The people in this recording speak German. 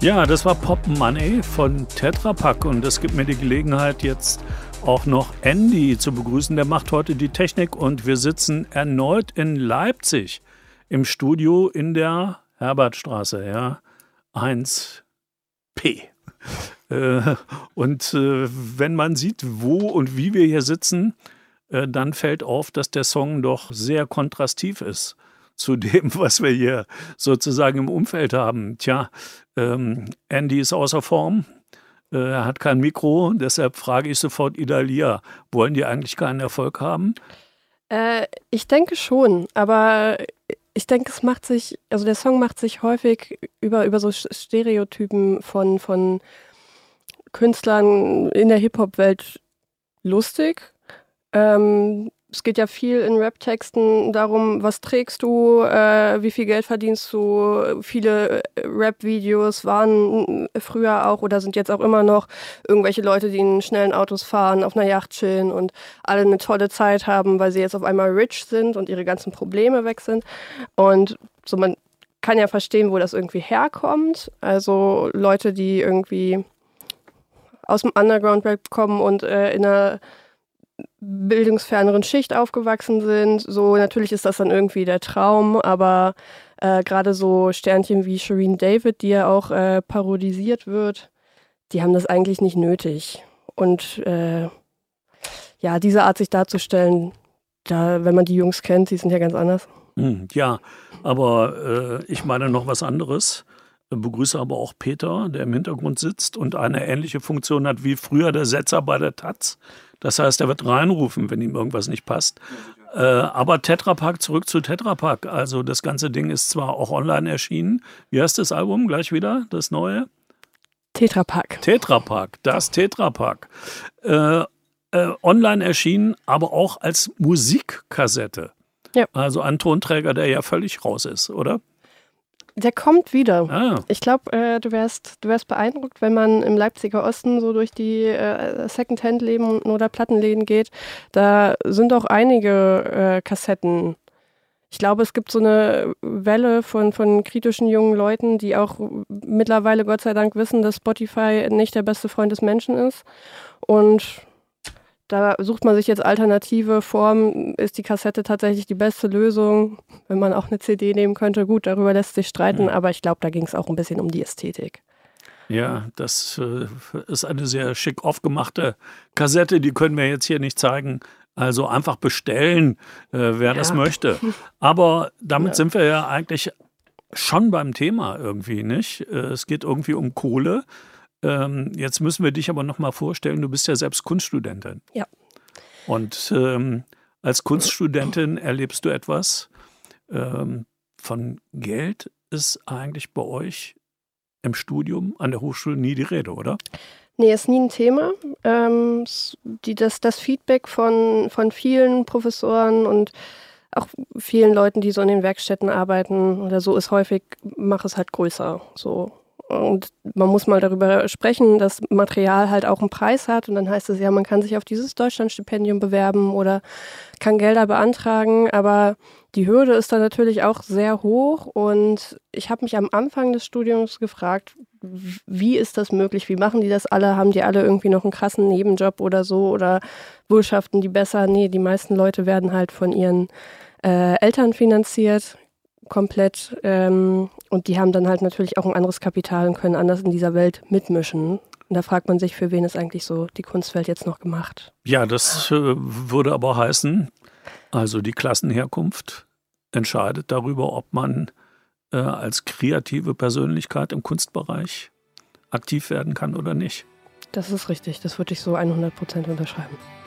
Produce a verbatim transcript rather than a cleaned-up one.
Ja, das war Pop Money von Tetra Pak und es gibt mir die Gelegenheit, jetzt auch noch Andy zu begrüßen. Der macht heute die Technik und wir sitzen erneut in Leipzig im Studio in der Herbertstraße, ja, eins P. Äh, und äh, wenn man sieht, wo und wie wir hier sitzen, äh, dann fällt auf, dass der Song doch sehr kontrastiv ist zu dem, was wir hier sozusagen im Umfeld haben. Tja, ähm, Andy ist außer Form, äh, er hat kein Mikro, deshalb frage ich sofort Idalia, wollen die eigentlich keinen Erfolg haben? Äh, ich denke schon, aber ich denke, es macht sich, also der Song macht sich häufig über, über so Stereotypen von, von Künstlern in der Hip-Hop-Welt lustig. Ähm, es geht ja viel in Rap-Texten darum, was trägst du, äh, wie viel Geld verdienst du. Viele Rap-Videos waren früher auch oder sind jetzt auch immer noch irgendwelche Leute, die in schnellen Autos fahren, auf einer Yacht chillen und alle eine tolle Zeit haben, weil sie jetzt auf einmal rich sind und ihre ganzen Probleme weg sind. Und so, man kann ja verstehen, wo das irgendwie herkommt. Also Leute, die irgendwie aus dem Underground-Rap kommen und äh, in einer bildungsferneren Schicht aufgewachsen sind. So, natürlich ist das dann irgendwie der Traum, aber äh, gerade so Sternchen wie Shireen David, die ja auch äh, parodisiert wird, die haben das eigentlich nicht nötig. Und äh, ja, diese Art sich darzustellen, da, wenn man die Jungs kennt, die sind ja ganz anders. Hm, ja, aber äh, ich meine noch was anderes. Begrüße aber auch Peter, der im Hintergrund sitzt und eine ähnliche Funktion hat wie früher der Setzer bei der Taz. Das heißt, er wird reinrufen, wenn ihm irgendwas nicht passt. Äh, aber Tetra Pak, zurück zu Tetra Pak. Also das ganze Ding ist zwar auch online erschienen. Wie heißt das Album gleich wieder, das neue? Tetra Pak. Tetra Pak, das Tetra Pak. Äh, äh, online erschienen, aber auch als Musikkassette. Ja. Also ein Tonträger, der ja völlig raus ist, oder? Der kommt wieder. Ah. Ich glaube, äh, du wärst, du wärst beeindruckt, wenn man im Leipziger Osten so durch die äh, Secondhand-Läden oder Plattenläden geht. Da sind auch einige äh, Kassetten. Ich glaube, es gibt so eine Welle von, von kritischen jungen Leuten, die auch mittlerweile Gott sei Dank wissen, dass Spotify nicht der beste Freund des Menschen ist. Und da sucht man sich jetzt alternative Formen. Ist die Kassette tatsächlich die beste Lösung? Wenn man auch eine C D nehmen könnte, gut, darüber lässt sich streiten, aber ich glaube, da ging es auch ein bisschen um die Ästhetik. Ja, das äh, ist eine sehr schick aufgemachte Kassette, die können wir jetzt hier nicht zeigen. Also einfach bestellen, äh, wer ja. das möchte. Aber damit ja. sind wir ja eigentlich schon beim Thema irgendwie, nicht? Es geht irgendwie um Kohle. Ähm, jetzt müssen wir dich aber noch mal vorstellen, du bist ja selbst Kunststudentin. Ja. Und ähm, als Kunststudentin erlebst du etwas ähm, von Geld ist eigentlich bei euch im Studium an der Hochschule nie die Rede, oder? Nee, ist nie ein Thema. Ähm, die, das, das Feedback von, von vielen Professoren und auch vielen Leuten, die so in den Werkstätten arbeiten oder so, ist häufig, mach es halt größer, so. Und man muss mal darüber sprechen, dass Material halt auch einen Preis hat. Und dann heißt es ja, man kann sich auf dieses Deutschlandstipendium bewerben oder kann Gelder beantragen. Aber die Hürde ist dann natürlich auch sehr hoch. Und ich habe mich am Anfang des Studiums gefragt, wie ist das möglich? Wie machen die das alle? Haben die alle irgendwie noch einen krassen Nebenjob oder so? Oder wirtschaften die besser? Nee, die meisten Leute werden halt von ihren äh, Eltern finanziert. Komplett. Ähm, und die haben dann halt natürlich auch ein anderes Kapital und können anders in dieser Welt mitmischen. Und da fragt man sich, für wen ist eigentlich so die Kunstwelt jetzt noch gemacht? Ja, das äh, würde aber heißen, also die Klassenherkunft entscheidet darüber, ob man äh, als kreative Persönlichkeit im Kunstbereich aktiv werden kann oder nicht. Das ist richtig, das würde ich so hundert Prozent unterschreiben.